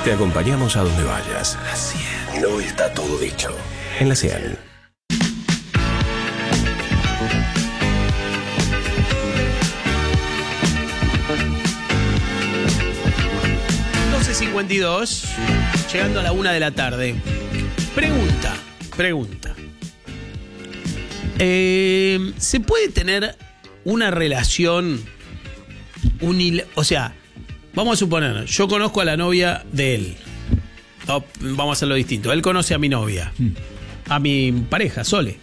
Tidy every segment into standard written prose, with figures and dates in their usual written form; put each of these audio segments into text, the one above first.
Te acompañamos a donde vayas. La 100. No está todo dicho. En la 100. .52, llegando a la 1 de la tarde. Pregunta. ¿Se puede tener una relación o sea, vamos a suponer, yo conozco a la novia de él. No, vamos a hacerlo distinto. Él conoce a mi novia, a mi pareja, Sole.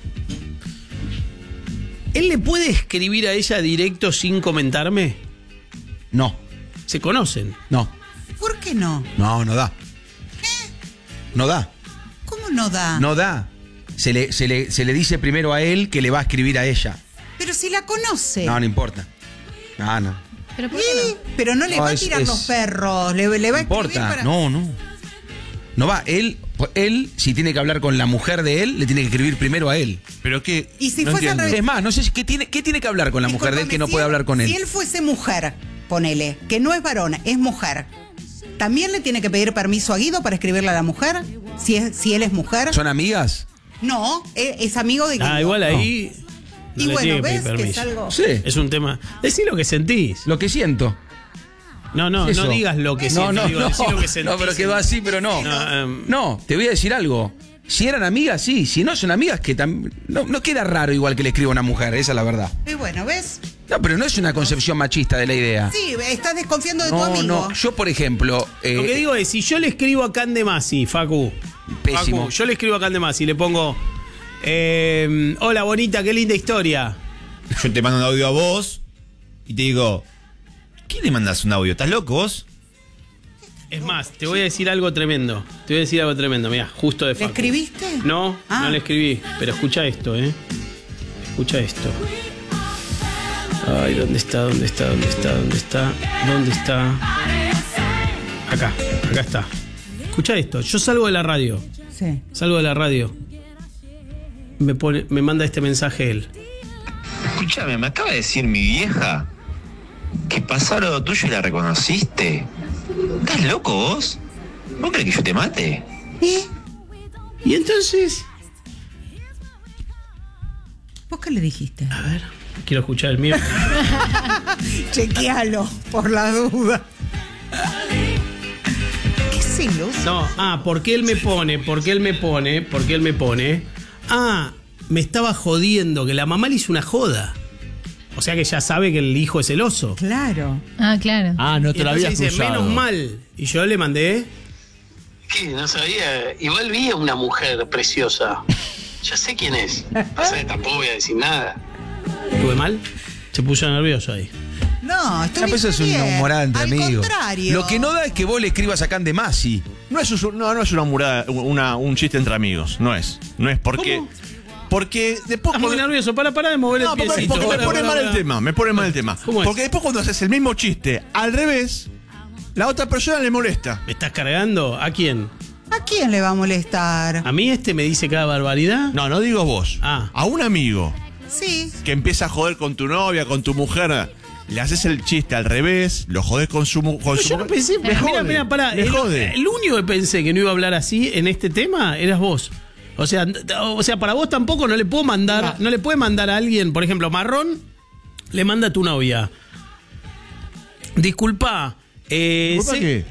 ¿Él le puede escribir a ella directo sin comentarme? No. ¿Se conocen? No. ¿Por qué no? No da. ¿Qué? No da. ¿Cómo no da? No da. Se le dice primero a él que le va a escribir a ella. Pero si la conoce. No importa. No. ¿Pero por qué no? Pero no le va a tirar los perros. Le va a escribir importa. para... No va. Él, si tiene que hablar con la mujer de él, le tiene que escribir primero a él. Pero qué. Y si no fuese al entiendo. revés. Es más, no sé qué tiene que hablar con la mujer de él que no puede hablar con él. Si él fuese mujer, ponele, que no es varón, es mujer, ¿también le tiene que pedir permiso a Guido para escribirle a la mujer? Si él es mujer. ¿Son amigas? No, es amigo de Guido. Igual ahí. No Y le tiene bueno, que pedir ¿ves que es permiso. algo? Sí. Es un tema. Decí lo que sentís. Lo que siento. No Eso. digas lo que sientes. Decí lo que sentís. No, pero quedó así, pero no. No, te voy a decir algo. Si eran amigas, sí. Si no son amigas, que no queda raro igual que le escriba a una mujer, esa es la verdad. Y bueno, ¿ves? No, pero no es una concepción machista de la idea. Sí, estás desconfiando de tu amigo. No, yo por ejemplo... Lo que digo es, si yo le escribo a Candemasi, Facu. Pésimo. Facu, yo le escribo a Candemasi y le pongo... hola, bonita, qué linda historia. Yo te mando un audio a vos y te digo, ¿quién le mandas un audio? ¿Estás loco vos? Es más, te voy a decir algo tremendo. Mirá, justo de ¿Le Facu. escribiste? No, Ah. no le escribí. Pero escucha esto, Escucha esto. Ay, ¿dónde está? Acá está. Escucha esto. Yo salgo de la radio. Sí. Me manda este mensaje él. Escúchame, me acaba de decir mi vieja que pasó lo tuyo y la reconociste. ¿Estás loco vos? ¿Vos crees que yo te mate? ¿Y entonces? ¿Vos qué le dijiste? A ver, quiero escuchar el mío. Chequealo, por la duda. ¿Qué celoso? No, porque él me pone. Me estaba jodiendo, que la mamá le hizo una joda. O sea que ya sabe que el hijo es celoso. Claro. Claro. no Y entonces dice, menos mal. Y yo le mandé. ¿Qué? No sabía. Igual vi a una mujer preciosa. Ya sé quién es. Pasa que tampoco voy a decir nada. ¿Tuve mal? Se puso nervioso ahí. No, estoy Eso es una humorada entre Al amigos. contrario. Lo que no da es que vos le escribas a Candemasi. No es una humorada, un chiste entre amigos. No es porque... ¿Cómo? Porque después... Estás muy nervioso. Para de mover No, el piecito. porque me pone mal el tema. Me pone mal el tema. ¿Cómo es? Porque después cuando haces el mismo chiste al revés, la otra persona le molesta. ¿Me estás cargando? ¿A quién? ¿A quién le va a molestar? ¿A mí me dice cada barbaridad? No digo vos. A un amigo Sí. que empieza a joder con tu novia, con tu mujer, le haces el chiste al revés, lo jodés con su mujer. Yo no pensé. Mira, pará. Me jode. El único que pensé que no iba a hablar así en este tema eras vos. O sea, para vos tampoco no le puedo mandar. No le puede mandar a alguien, por ejemplo, Marrón, le manda a tu novia. Disculpa. ¿Disculpa qué?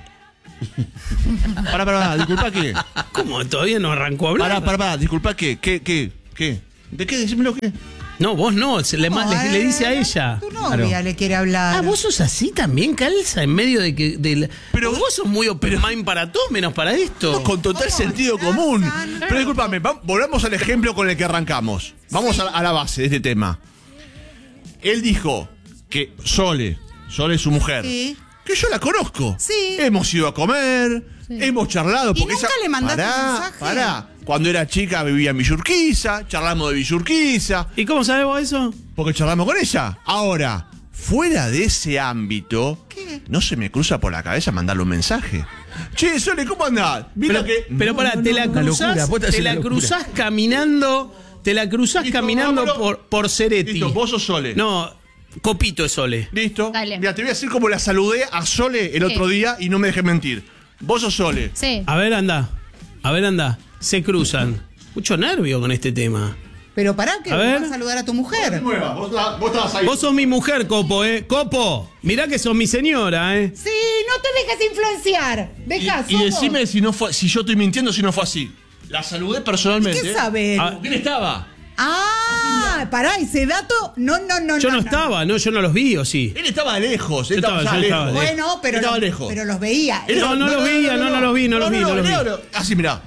Pará, disculpa qué. ¿Cómo? ¿Todavía no arrancó a hablar? Pará, disculpa qué. ¿Qué? ¿De qué? Decímelo qué. No, vos no. Le dice a ella. Tu novia le quiere hablar. Vos sos así también, calza, en medio de que... Pero vos sos muy open mind para todo, menos para esto. Con total sentido común. Pero discúlpame, volvamos al ejemplo con el que arrancamos. Vamos a la base de este tema. Él dijo que Sole es su mujer. Sí. Que yo la conozco. Sí. Hemos ido a comer, hemos charlado. ¿Y nunca le mandaste mensaje? Pará. Cuando era chica vivía en Villurquiza, charlamos de Villurquiza. ¿Y cómo sabemos eso? Porque charlamos con ella. Ahora, fuera de ese ámbito, ¿qué? no se me cruza por la cabeza mandarle un mensaje. Che, Sole, ¿cómo andás? Pero pará, te la cruzás caminando. Te la cruzás Listo, caminando vámonos. por Cereti. Listo, vos sos Sole. No, Copito es Sole. Listo. Dale. Mira, te voy a decir cómo la saludé a Sole el otro día y no me dejé mentir. Vos sos Sole. Sí. A ver, anda. Se cruzan. Mucho nervio con este tema. Pero pará que A ver. vas a saludar a tu mujer. Nueva, vos estabas ahí. Vos sos mi mujer, Copo, ¿eh? Copo, mirá que sos mi señora, ¿eh? Sí, no te dejes influenciar. Deja, Y decime si yo estoy mintiendo, si no fue así. La saludé personalmente. ¿Qué sabes? ¿Con quién estaba? Pará, ese dato. No. Yo no estaba, no, yo no los vi, ¿o sí? Él estaba lejos. Él Yo estaba estaba lejos. Bueno, pero Estaba lejos. pero los veía. No los vi. Así, mirá.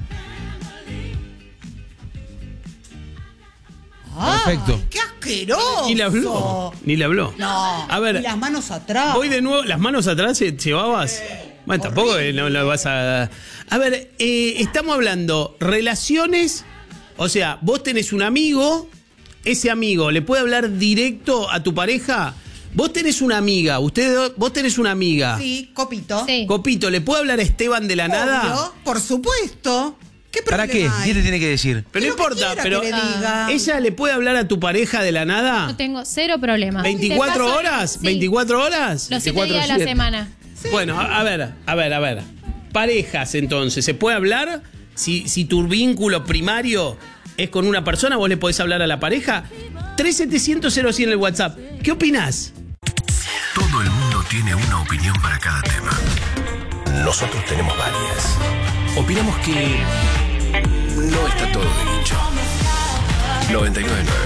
Perfecto. ¡Qué asqueroso! Ni le habló. No. A ver, y las manos atrás. voy de nuevo, las manos atrás llevabas. Bueno, tampoco no lo vas a. A ver, estamos hablando relaciones. O sea, vos tenés un amigo, ese amigo le puede hablar directo a tu pareja. Vos tenés una amiga, vos tenés una amiga. Sí, Copito. Sí. Copito, ¿le puede hablar a Esteban de la nada? Obvio, por supuesto. ¿Qué ¿Para qué? problema hay? ¿Qué te tiene que decir? Pero no Lo que importa, quiera pero que le diga. ¿ella le puede hablar a tu pareja de la nada? No tengo cero problema. ¿24 Te paso- horas? Sí. ¿24 horas? Los 7 días de la 24/7. semana. Bueno, a ver. Parejas, entonces, ¿se puede hablar? Si tu vínculo primario es con una persona, vos le podés hablar a la pareja. 3700-0100 en el WhatsApp. ¿Qué opinás? Todo el mundo tiene una opinión para cada tema. Nosotros tenemos varias. Opinamos que no está todo dicho. 99.9